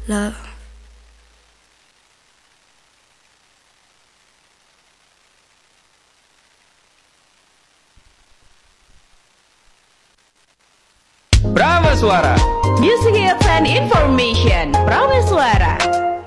La Prameswara. Music Hits and Information. Prameswara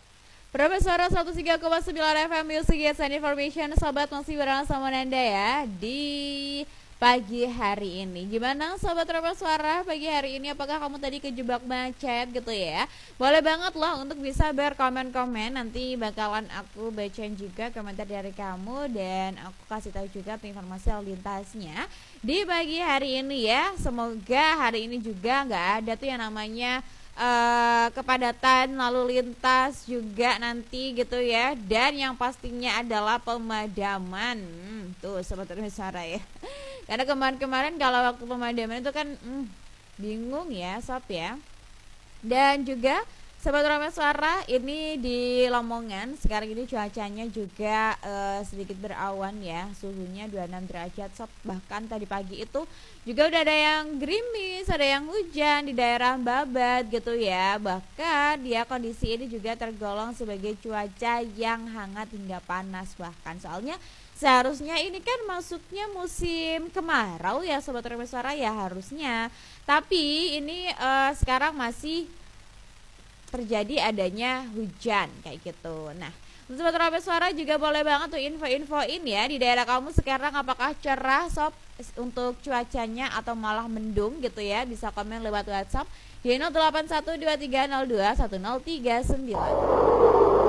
103,9 FM Music Hits and Information. Sobat masih bareng sama Nanda ya di pagi hari ini. Gimana sobat Prameswara pagi hari ini? Apakah kamu tadi kejebak macet gitu ya? Boleh banget loh untuk bisa berkomen-komen. Nanti bakalan aku bacain juga komentar dari kamu dan aku kasih tahu juga informasi lalu lintasnya di pagi hari ini ya. Semoga hari ini juga nggak ada tuh yang namanya kepadatan lalu lintas juga nanti gitu ya. Dan yang pastinya adalah pemadaman. Tuh sobat Prameswara ya. Karena kemarin-kemarin kalau waktu pemadaman itu kan bingung ya sob ya. Dan juga sobat Prameswara ini di Lamongan sekarang ini cuacanya juga sedikit berawan ya. Suhunya 26 derajat sob. Bahkan tadi pagi itu juga udah ada yang gerimis, ada yang hujan di daerah Babat gitu ya. Bahkan dia kondisi ini juga tergolong sebagai cuaca yang hangat hingga panas bahkan. Soalnya seharusnya ini kan masuknya musim kemarau ya sobat Prameswara ya harusnya. Tapi ini sekarang masih terjadi adanya hujan kayak gitu. Nah, sobat Prameswara juga boleh banget tuh info-infoin ya di daerah kamu sekarang apakah cerah sob untuk cuacanya atau malah mendung gitu ya. Bisa komen lewat WhatsApp di 081230210339.